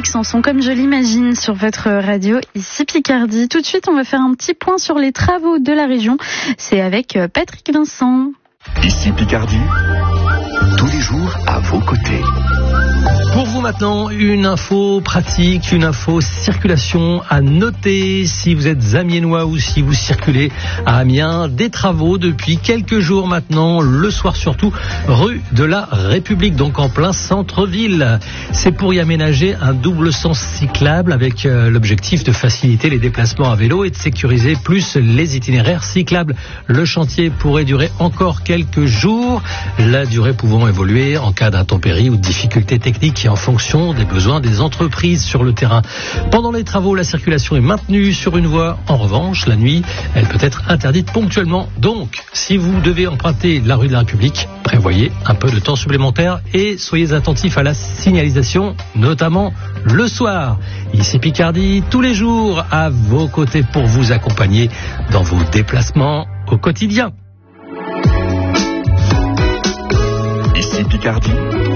magnifique chanson, comme je l'imagine, sur votre radio, ici Picardie. Tout de suite, on va faire un petit point sur les travaux de la région. C'est avec Patrick Vincent. Ici Picardie, tous les jours à vos côtés. Pour vous maintenant, une info pratique, une info circulation à noter si vous êtes amiénois ou si vous circulez à Amiens. Des travaux depuis quelques jours maintenant, le soir surtout, rue de la République, donc en plein centre-ville. C'est pour y aménager un double sens cyclable avec l'objectif de faciliter les déplacements à vélo et de sécuriser plus les itinéraires cyclables. Le chantier pourrait durer encore quelques jours, la durée pouvant évoluer en cas d'intempéries ou de difficultés techniques et en fonction des besoins des entreprises sur le terrain. Pendant les travaux, la circulation est maintenue sur une voie. En revanche, la nuit, elle peut être interdite ponctuellement. Donc, si vous devez emprunter la rue de la République, prévoyez un peu de temps supplémentaire et soyez attentifs à la signalisation, notamment le soir. Ici Picardie, tous les jours à vos côtés pour vous accompagner dans vos déplacements au quotidien. Ici Picardie.